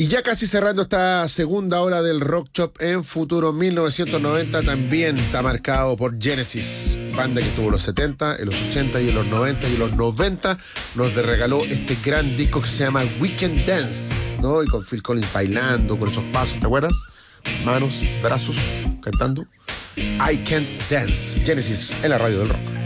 Y ya casi cerrando esta segunda hora del Rock Shop en Futuro 1990, también está marcado por Genesis, banda que tuvo los 70, en los 80 y en los 90, y en los 90 nos regaló este gran disco que se llama Weekend Dance, ¿no? Y con Phil Collins bailando, con esos pasos, ¿te acuerdas? Manos, brazos, cantando. I Can't Dance, Genesis en la radio del rock.